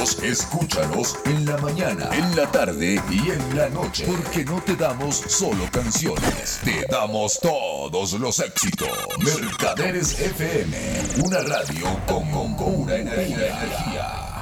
episodios, escúchalos en la mañana, en la tarde y en la noche. Porque no te damos solo canciones, te damos todos los éxitos. Mercaderes FM, una radio con una energía.